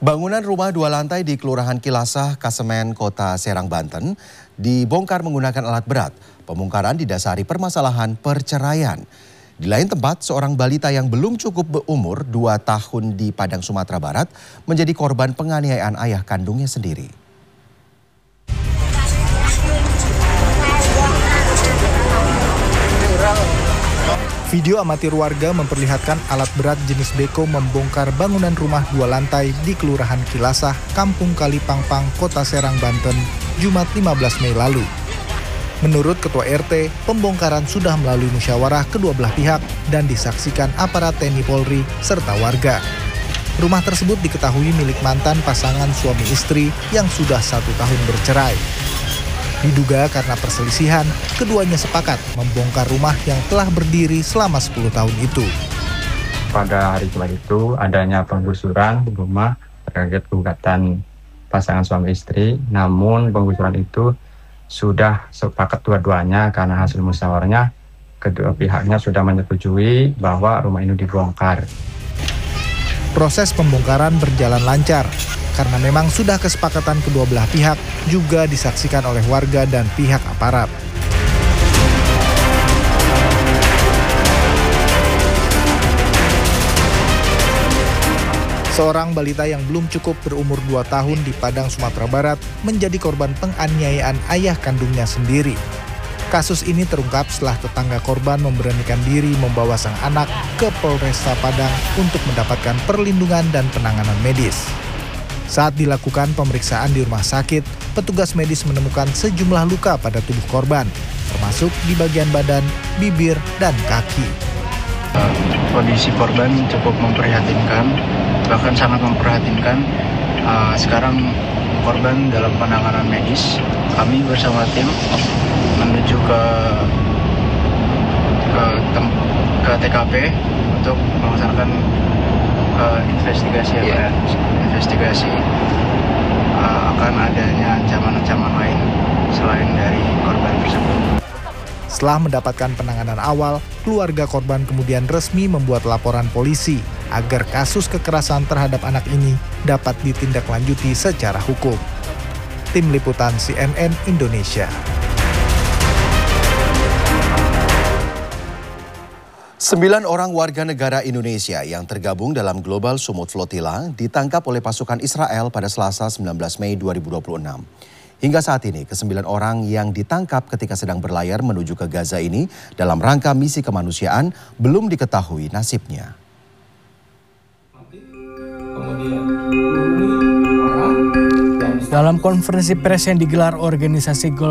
Bangunan rumah 2 lantai di Kelurahan Kilasah, Kasemen, Kota Serang, Banten dibongkar menggunakan alat berat. Pembongkaran didasari permasalahan perceraian. Di lain tempat, seorang balita yang belum cukup berumur 2 tahun di Padang, Sumatera Barat menjadi korban penganiayaan ayah kandungnya sendiri. Video amatir warga memperlihatkan alat berat jenis beko membongkar bangunan rumah 2 lantai di Kelurahan Kilasah, Kampung Kalipangpang, Kota Serang, Banten, Jumat 15 Mei lalu. Menurut Ketua RT, pembongkaran sudah melalui musyawarah kedua belah pihak dan disaksikan aparat TNI Polri serta warga. Rumah tersebut diketahui milik mantan pasangan suami istri yang sudah 1 tahun bercerai. Diduga karena perselisihan, keduanya sepakat membongkar rumah yang telah berdiri selama 10 tahun itu. Pada hari Jumat itu adanya penggusuran rumah terkait gugatan pasangan suami istri, namun penggusuran itu sudah sepakat dua-duanya karena hasil musyawarahnya kedua pihaknya sudah menyetujui bahwa rumah ini dibongkar. Proses pembongkaran berjalan lancar karena memang sudah kesepakatan kedua belah pihak, juga disaksikan oleh warga dan pihak aparat. Seorang balita yang belum cukup berumur 2 tahun di Padang, Sumatera Barat menjadi korban penganiayaan ayah kandungnya sendiri. Kasus ini terungkap setelah tetangga korban memberanikan diri membawa sang anak ke Polresta Padang untuk mendapatkan perlindungan dan penanganan medis. Saat dilakukan pemeriksaan di rumah sakit, petugas medis menemukan sejumlah luka pada tubuh korban, termasuk di bagian badan, bibir, dan kaki. Kondisi korban cukup memprihatinkan, bahkan sangat memprihatinkan. Sekarang korban dalam penanganan medis. Kami bersama tim menuju ke TKP untuk melaksanakan investigasi investigasi akan adanya ancaman-ancaman lain selain dari korban tersebut. Setelah mendapatkan penanganan awal, keluarga korban kemudian resmi membuat laporan polisi agar kasus kekerasan terhadap anak ini dapat ditindaklanjuti secara hukum. Tim Liputan CNN Indonesia. 9 orang warga negara Indonesia yang tergabung dalam Global Sumut Flotilla ditangkap oleh pasukan Israel pada Selasa 19 Mei 2026. Hingga saat ini, ke-9 orang yang ditangkap ketika sedang berlayar menuju ke Gaza ini dalam rangka misi kemanusiaan belum diketahui nasibnya. Dalam konferensi pers yang digelar organisasi